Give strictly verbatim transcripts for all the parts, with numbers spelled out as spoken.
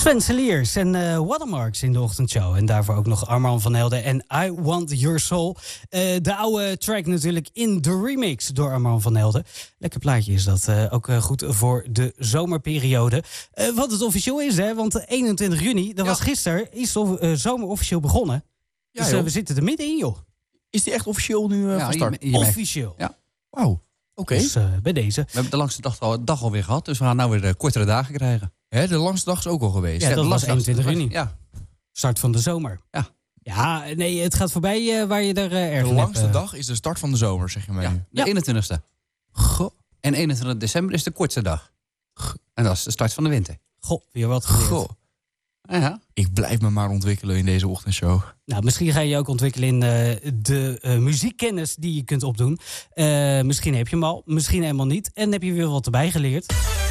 Sven Liers en uh, Watermarks in de ochtendshow. En daarvoor ook nog Armand van Helden en I Want Your Soul. Uh, de oude track natuurlijk in de remix door Armand van Helden. Lekker plaatje is dat. Uh, ook uh, goed voor de zomerperiode. Uh, wat het officieel is, hè? Want eenentwintig juni, dat ja. was gisteren, is de uh, zomer officieel begonnen. Ja, dus uh, we zitten er middenin, joh. Is die echt officieel nu uh, ja, van start? Je, je officieel. Ja. Wauw. Oké. Okay. Dus uh, bij deze. We hebben de langste dag, al, dag alweer gehad, dus we gaan nou weer de kortere dagen krijgen. Hè, de langste dag is ook al geweest. Ja, ja dat de was eenentwintig juni. Ja. Start van de zomer. Ja. Ja, nee, het gaat voorbij uh, waar je er uh, erg De langste hebt, uh... dag is de start van de zomer, zeg je mij. Ja, de ja. eenentwintigste. Goh. En eenentwintig december is de kortste dag. Goh. En dat is de start van de winter. Goh, weer wat geleerd. Goh. Ja. Ik blijf me maar ontwikkelen in deze ochtendshow. Nou, misschien ga je je ook ontwikkelen in uh, de uh, muziekkennis die je kunt opdoen. Uh, misschien heb je hem al, misschien helemaal niet. En heb je weer wat erbij geleerd.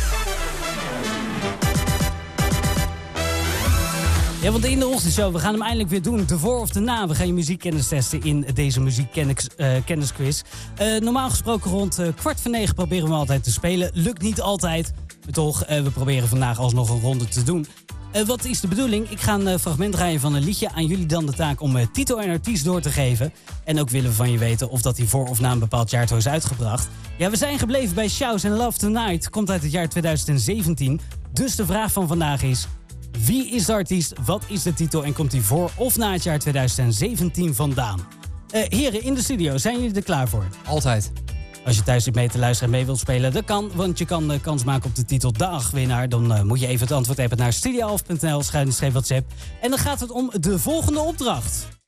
Ja, want in de ochtendshow, we gaan hem eindelijk weer doen. De voor of de na. We gaan je muziekkennis testen in deze muziekkennisquiz. Uh, normaal gesproken rond uh, kwart voor negen proberen we altijd te spelen. Lukt niet altijd. Maar toch, uh, we proberen vandaag alsnog een ronde te doen. Uh, wat is de bedoeling? Ik ga een uh, fragment draaien van een liedje. Aan jullie dan de taak om uh, titel en artiest door te geven. En ook willen we van je weten of dat die voor of na een bepaald jaartal is uitgebracht. Ja, we zijn gebleven bij Shouse and Love Tonight. Komt uit het jaar twintig zeventien. Dus de vraag van vandaag is: wie is de artiest, wat is de titel en komt die voor of na het jaar twintig zeventien vandaan? Uh, heren, in de studio, zijn jullie er klaar voor? Altijd. Als je thuis zit mee te luisteren en mee wilt spelen, dat kan. Want je kan uh, kans maken op de titel Dagwinnaar. Dan uh, moet je even het antwoord hebben naar studioalf punt n l, schuine streep WhatsApp. En dan gaat het om de volgende opdracht.